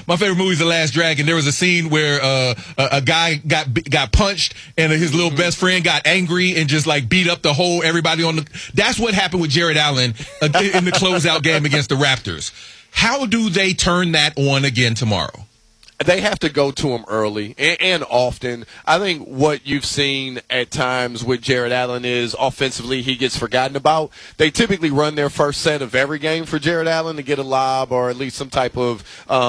My favorite movie is The Last Dragon. There was a scene where a guy got punched and his little best friend got angry and just like beat up everybody on the. That's what happened with Jared Allen in the closeout game against the Raptors. How do they turn that on again tomorrow? They have to go to him early and often. I think what you've seen at times with Jared Allen is offensively he gets forgotten about. They typically run their first set of every game for Jared Allen to get a lob or at least some type of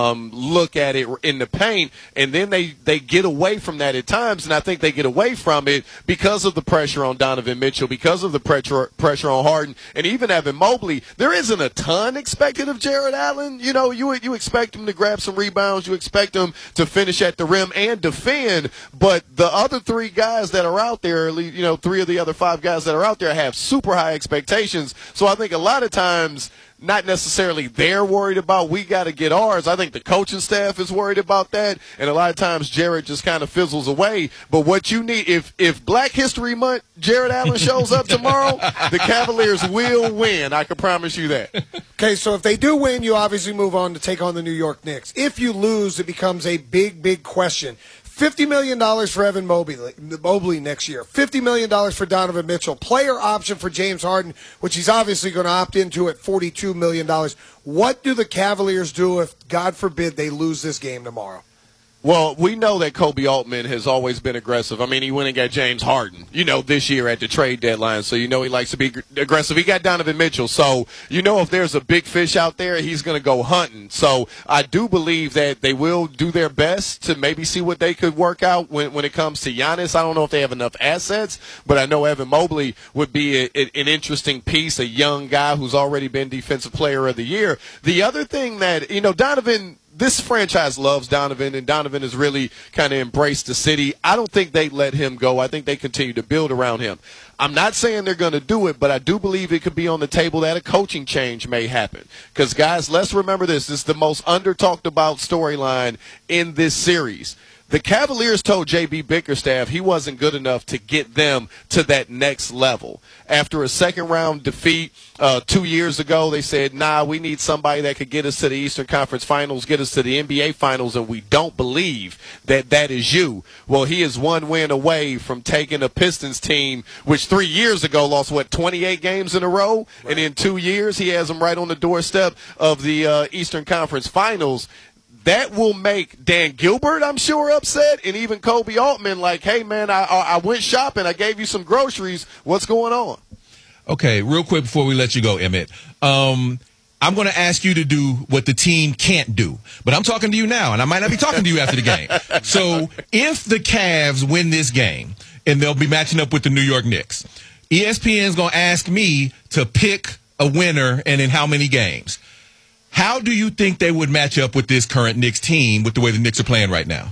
look at it in the paint, and then they get away from that at times, and I think they get away from it because of the pressure on Donovan Mitchell, because of the pressure on Harden, and even Evan Mobley. There isn't a ton expected of Jared Allen. You know, you expect him to grab some rebounds. You expect him to finish at the rim and defend, but the other three guys that are out there, you know, three of the other five guys that are out there have super high expectations. So I think a lot of times not necessarily they're worried about we got to get ours. I think the coaching staff is worried about that, and a lot of times Jared just kind of fizzles away. But what you need, if Black History Month Jared Allen shows up tomorrow, the Cavaliers will win. I can promise you that. Okay, so if they do win, you obviously move on to take on the New York Knicks. If you lose, it becomes a big, big question. $50 million for Evan Mobley next year. $50 million for Donovan Mitchell. Player option for James Harden, which he's obviously going to opt into at $42 million. What do the Cavaliers do if, God forbid, they lose this game tomorrow? Well, we know that Kobe Altman has always been aggressive. I mean, he went and got James Harden, you know, this year at the trade deadline. So, you know, he likes to be aggressive. He got Donovan Mitchell. So, you know, if there's a big fish out there, he's going to go hunting. So I do believe that they will do their best to maybe see what they could work out when it comes to Giannis. I don't know if they have enough assets, but I know Evan Mobley would be an interesting piece, a young guy who's already been Defensive Player of the Year. The other thing that, you know, this franchise loves Donovan, and Donovan has really kind of embraced the city. I don't think they let him go. I think they continue to build around him. I'm not saying they're going to do it, but I do believe it could be on the table that a coaching change may happen. Because, guys, let's remember this. This is the most under-talked about storyline in this series. The Cavaliers told J.B. Bickerstaff he wasn't good enough to get them to that next level. After a second-round defeat 2 years ago, they said, nah, we need somebody that could get us to the Eastern Conference Finals, get us to the NBA Finals, and we don't believe that that is you. Well, he is one win away from taking a Pistons team, which 3 years ago lost, 28 games in a row? Right. And in 2 years, he has them right on the doorstep of the Eastern Conference Finals. That will make Dan Gilbert, I'm sure, upset, and even Kobe Altman like, hey, man, I went shopping. I gave you some groceries. What's going on? Okay, real quick before we let you go, Emmett. I'm going to ask you to do what the team can't do. But I'm talking to you now, and I might not be talking to you after the game. So if the Cavs win this game, and they'll be matching up with the New York Knicks, ESPN's going to ask me to pick a winner and in how many games. How do you think they would match up with this current Knicks team with the way the Knicks are playing right now?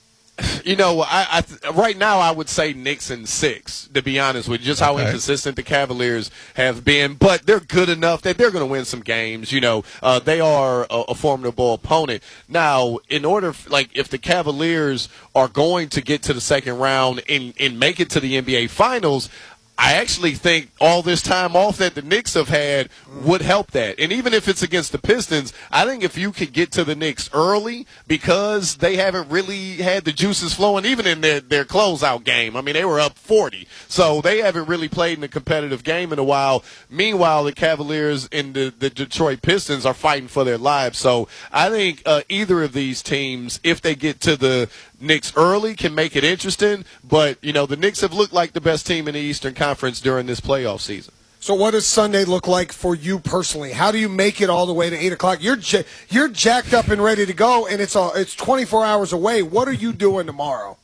You know, right now I would say Knicks in 6, to be honest with you, just how inconsistent the Cavaliers have been. But they're good enough that they're going to win some games. You know, they are a formidable opponent. Now, in order, if the Cavaliers are going to get to the second round and make it to the NBA Finals, I actually think all this time off that the Knicks have had would help that. And even if it's against the Pistons, I think if you could get to the Knicks early because they haven't really had the juices flowing even in their closeout game. I mean, they were up 40. So they haven't really played in a competitive game in a while. Meanwhile, the Cavaliers and the Detroit Pistons are fighting for their lives. So I think either of these teams, if they get to the Knicks early, can make it interesting. But, you know, the Knicks have looked like the best team in the Eastern Conference during this playoff season. So what does Sunday look like for you personally? How do you make it all the way to 8 o'clock? You're jacked up and ready to go, and it's 24 hours away. What are you doing tomorrow?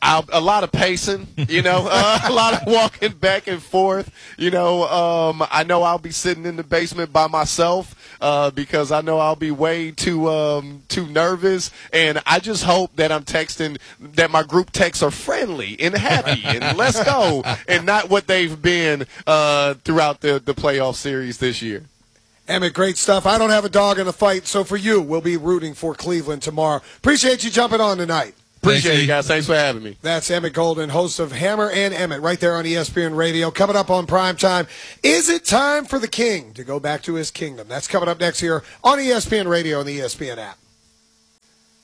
A lot of pacing, you know, a lot of walking back and forth. You know, I know I'll be sitting in the basement by myself because I know I'll be way too nervous. And I just hope that I'm texting, that my group texts are friendly and happy and let's go, and not what they've been throughout the playoff series this year. Emmett, great stuff. I don't have a dog in the fight, so for you, we'll be rooting for Cleveland tomorrow. Appreciate you jumping on tonight. Appreciate it, guys. Thanks for having me. That's Emmett Golden, host of Hammer and Emmett, right there on ESPN Radio. Coming up on Primetime, is it time for the King to go back to his kingdom? That's coming up next here on ESPN Radio and the ESPN app.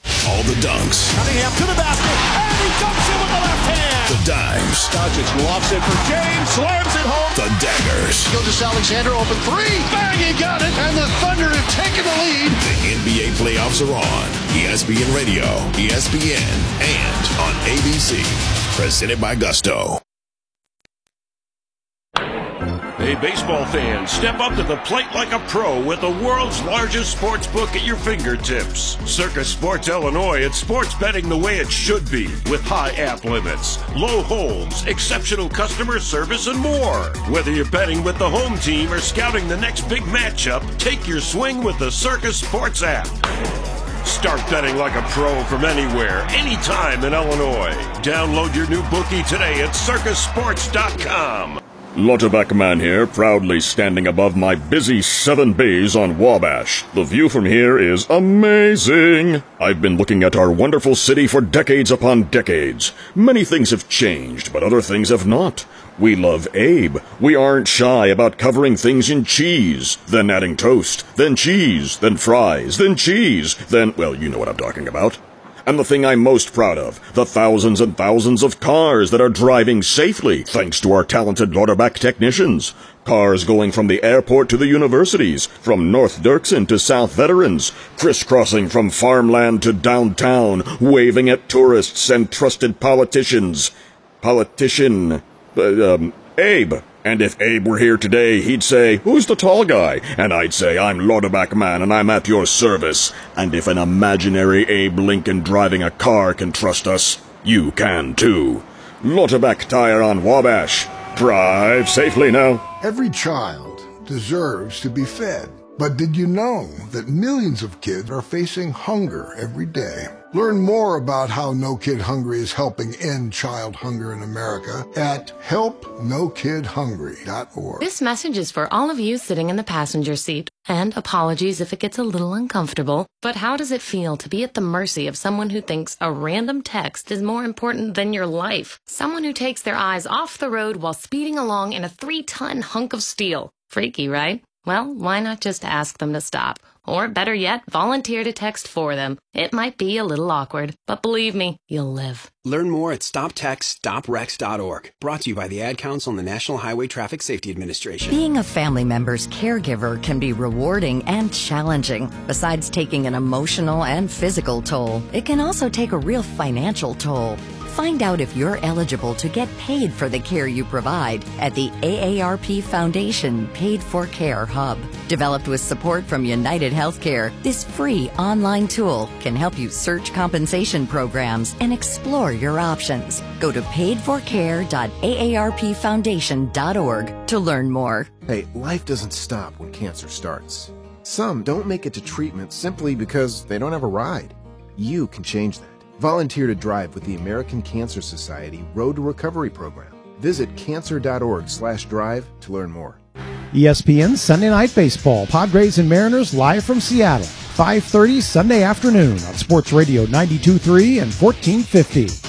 the dunks. Cunningham to the basket, and he dunks it with the left hand. The dimes. Doncic lofts it for James, slams it home. The daggers. Gilgeous-Alexander open three, bang, he got it, and the Thunder have taken the lead. The NBA playoffs are on ESPN Radio, ESPN, and on ABC. Presented by Gusto. Hey, baseball fans, step up to the plate like a pro with the world's largest sports book at your fingertips. Circus Sports Illinois, it's sports betting the way it should be, with high app limits, low holds, exceptional customer service, and more. Whether you're betting with the home team or scouting the next big matchup, take your swing with the Circus Sports app. Start betting like a pro from anywhere, anytime in Illinois. Download your new bookie today at circusports.com. Lauterbach Man here, proudly standing above my busy 7 bays on Wabash. The view from here is amazing. I've been looking at our wonderful city for decades upon decades. Many things have changed, but other things have not. We love Abe. We aren't shy about covering things in cheese, then adding toast, then cheese, then fries, then cheese, then, well, you know what I'm talking about. And the thing I'm most proud of, the thousands and thousands of cars that are driving safely thanks to our talented Lauterbach technicians. Cars going from the airport to the universities, from North Dirksen to South Veterans, crisscrossing from farmland to downtown, waving at tourists and trusted politicians. Abe. And if Abe were here today, he'd say, "Who's the tall guy?" And I'd say, "I'm Lauterbach Man, and I'm at your service." And if an imaginary Abe Lincoln driving a car can trust us, you can too. Lauterbach Tire on Wabash. Drive safely now. Every child deserves to be fed. But did you know that millions of kids are facing hunger every day? Learn more about how No Kid Hungry is helping end child hunger in America at helpnokidhungry.org. This message is for all of you sitting in the passenger seat. And apologies if it gets a little uncomfortable, but how does it feel to be at the mercy of someone who thinks a random text is more important than your life? Someone who takes their eyes off the road while speeding along in a 3-ton hunk of steel. Freaky, right? Well, why not just ask them to stop? Or better yet, volunteer to text for them. It might be a little awkward, but believe me, you'll live. Learn more at StopTextStopWrecks.org. Brought to you by the Ad Council and the National Highway Traffic Safety Administration. Being a family member's caregiver can be rewarding and challenging. Besides taking an emotional and physical toll, it can also take a real financial toll. Find out if you're eligible to get paid for the care you provide at the AARP Foundation Paid for Care Hub. Developed with support from United Healthcare, this free online tool can help you search compensation programs and explore your options. Go to paidforcare.aarpfoundation.org to learn more. Hey, life doesn't stop when cancer starts. Some don't make it to treatment simply because they don't have a ride. You can change that. Volunteer to drive with the American Cancer Society Road to Recovery program. Visit cancer.org/drive to learn more. ESPN Sunday Night Baseball. Padres and Mariners live from Seattle. 5:30 Sunday afternoon on Sports Radio 92.3 and 1450.